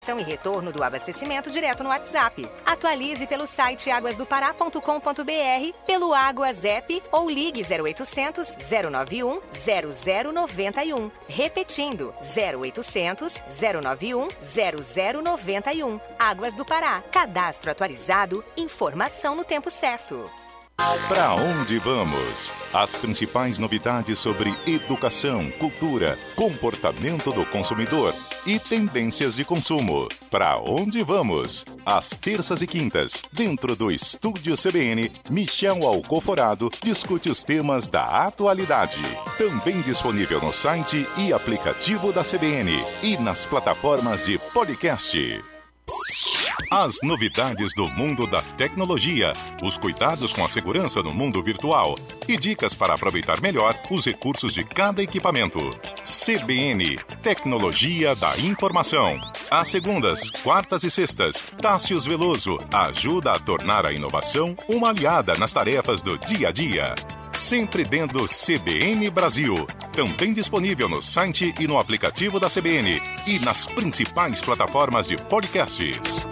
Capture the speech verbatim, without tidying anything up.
e retorno do abastecimento direto no WhatsApp. Atualize pelo site águas do pará ponto com ponto br, pelo Águas App ou ligue zero oitocentos, zero nove um, zero zero nove um. Repetindo, zero oitocentos, zero nove um, zero zero nove um. Águas do Pará. Cadastro atualizado, informação no tempo certo. Para onde vamos? As principais novidades sobre educação, cultura, comportamento do consumidor e tendências de consumo. Para onde vamos? Às terças e quintas, dentro do Estúdio C B N, Michel Alcoforado discute os temas da atualidade. Também disponível no site e aplicativo da C B N e nas plataformas de podcast. As novidades do mundo da tecnologia, os cuidados com a segurança no mundo virtual e dicas para aproveitar melhor os recursos de cada equipamento. C B N, Tecnologia da Informação. Às segundas, quartas e sextas, Tássios Veloso ajuda a tornar a inovação uma aliada nas tarefas do dia a dia. Sempre dentro do C B N Brasil. Também disponível no site e no aplicativo da C B N e nas principais plataformas de podcasts.